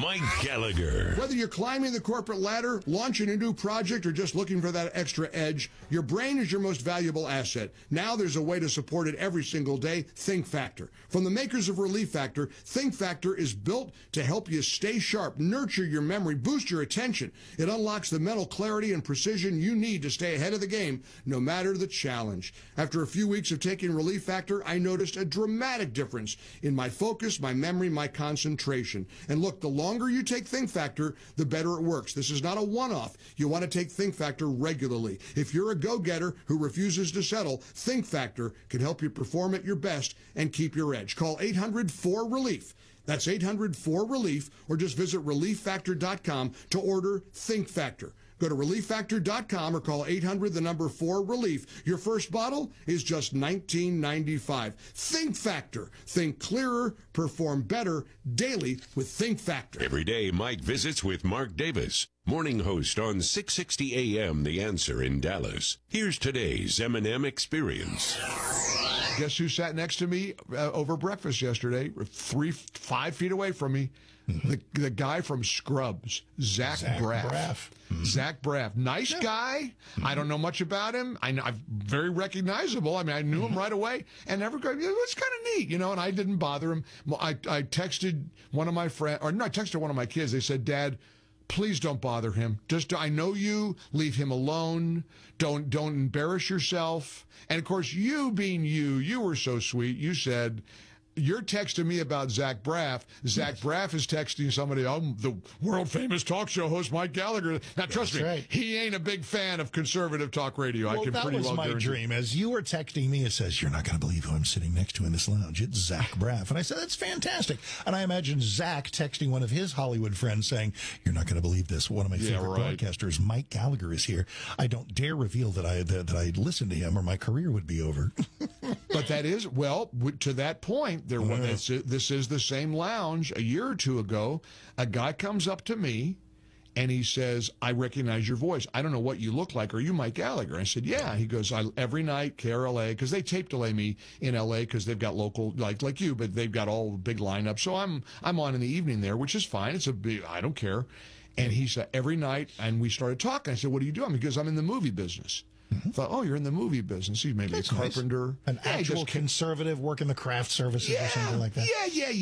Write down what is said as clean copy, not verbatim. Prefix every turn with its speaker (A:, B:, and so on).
A: Mike Gallagher.
B: Whether you're climbing the corporate ladder, launching a new project, or just looking for that extra edge, your brain is your most valuable asset. Now there's a way to support it every single day, Think Factor. From the makers of Relief Factor, Think Factor is built to help you stay sharp, nurture your memory, boost your attention. It unlocks the mental clarity and precision you need to stay ahead of the game, no matter the challenge. After a few weeks of taking Relief Factor, I noticed a dramatic difference in my focus, my memory, my concentration. And look, the longer you take Think Factor, the better it works. This is not a one-off. You want to take Think Factor regularly. If you're a go-getter who refuses to settle, Think Factor can help you perform at your best and keep your edge. Call 800-4RELIEF. That's 800-4RELIEF, or just visit ReliefFactor.com to order Think Factor. Go to ReliefFactor.com or call 800-4RELIEF. Your first bottle is just $19.95. Think Factor. Think clearer, perform better daily with Think Factor.
A: Every day, Mike visits with Mark Davis, morning host on 660 AM The Answer in Dallas. Here's today's M&M Experience.
B: Guess who sat next to me over breakfast yesterday, 5 feet away from me? The guy from Scrubs, Zach Braff. Zach Braff. Nice guy. I don't know much about him. I'm very recognizable. I mean, I knew him right away. And it was kind of neat, and I didn't bother him. I texted one of my friends, I texted one of my kids. They said, Dad, please don't bother him. I know you. Leave him alone. Don't embarrass yourself. And of course, you being you were so sweet. You said, you're texting me about Zach Braff. Zach Braff is texting somebody, the world-famous talk show host Mike Gallagher. Now, trust me, he ain't a big fan of conservative talk radio.
C: Well, that was my dream. As you were texting me, it says, you're not going to believe who I'm sitting next to in this lounge. It's Zach Braff. And I said, that's fantastic. And I imagine Zach texting one of his Hollywood friends saying, you're not going to believe this. One of my favorite broadcasters, Mike Gallagher, is here. I don't dare reveal that I listened to him or my career would be over.
B: But that is, to that point, this is the same lounge. A year or two ago, a guy comes up to me and he says, I recognize your voice. I don't know what you look like. Are you Mike Gallagher? I said, yeah. He goes, every night, KRLA, because they tape delay me in LA because they've got local, like you, but they've got all the big lineup. So I'm on in the evening there, which is fine. I don't care. And he said, every night, and we started talking. I said, what do you do? He goes, I'm in the movie business. I thought, you're in the movie business. He's maybe a carpenter.
C: Nice. An actual conservative working the craft services or something like that.
B: Yeah.